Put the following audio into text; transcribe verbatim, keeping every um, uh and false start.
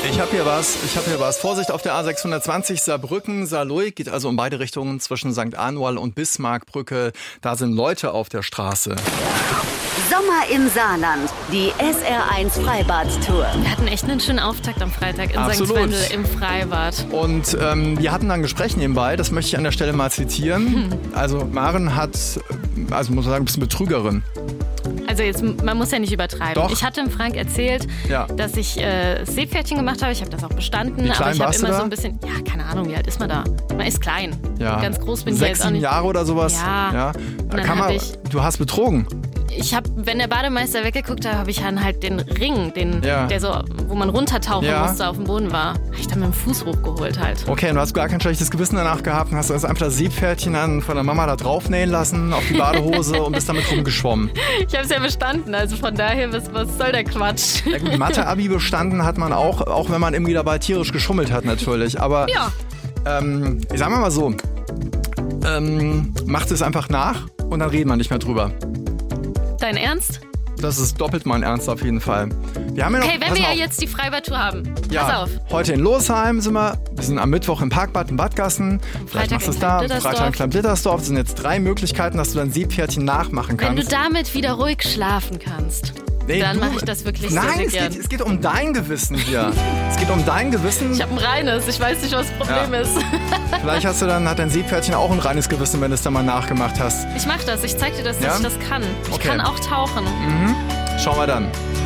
Ich habe hier was, ich habe hier was. Vorsicht auf der A sechshundertzwanzig Saarbrücken-Saarlouis, geht also in beide Richtungen zwischen Sankt Anual und Bismarckbrücke. Da sind Leute auf der Straße. Sommer im Saarland, die S R eins Freibad-Tour. Wir hatten echt einen schönen Auftakt am Freitag in Sankt Wendel im Freibad. Und ähm, wir hatten dann ein Gespräch nebenbei, das möchte ich an der Stelle mal zitieren. Hm. Also Maren hat, also muss man sagen, ein bisschen Betrügerin. Also jetzt, man muss ja nicht übertreiben. Doch. Ich hatte dem Frank erzählt, ja. dass ich äh, Seepferdchen gemacht habe. Ich habe das auch bestanden. Wie klein aber ich habe warst du immer da? so ein bisschen, ja, keine Ahnung, wie alt ist man da? Man ist klein. Ja. Ganz groß bin ich Sechs, jetzt auch sieben nicht. Jahre oder sowas. Ja. ja. Und dann Kann hab man, ich, du hast betrogen. Ich habe, wenn der Bademeister weggeguckt hat, habe ich dann halt den Ring, den, ja. der so, wo man runtertauchen ja. musste, auf dem Boden war, habe ich dann mit dem Fuß hochgeholt halt. Okay, und du hast gar kein schlechtes Gewissen danach gehabt und hast also einfach das Seepferdchen dann von der Mama da draufnähen lassen auf die Badehose und bist damit rumgeschwommen. Ich habe es ja bestanden, also von daher, was, was soll der Quatsch? Ja gut, Mathe-Abi bestanden hat man auch, auch wenn man irgendwie dabei tierisch geschummelt hat natürlich. Aber ja. ähm, ich sag mal so, ähm, macht es einfach nach und dann reden wir nicht mehr drüber. Dein Ernst? Das ist doppelt mein Ernst auf jeden Fall. Wir haben ja noch, okay, wenn pass wir mal ja jetzt die Freibad-Tour haben. Ja, pass auf. Heute in Losheim sind wir. Wir sind am Mittwoch im Parkbad in Badgassen. Vielleicht Freitag machst du es in da. Klein-Blittersdorf. Freitag in Klein-Blittersdorf. Das sind jetzt drei Möglichkeiten, dass du dein Seepferdchen nachmachen Wenn kannst. du damit wieder ruhig schlafen kannst, nee, dann du- mache ich das wirklich Nein, sehr, es sehr geht, gern. es geht um dein Gewissen hier. Es geht um dein Gewissen. Ich habe ein reines, ich weiß nicht, was das Problem Ja. ist. Vielleicht hast du dann, hat dein Seepferdchen auch ein reines Gewissen, wenn du es dann mal nachgemacht hast. Ich mache das, ich zeig dir, dass Ja? ich das kann. Ich Okay. kann auch tauchen. Schauen wir dann.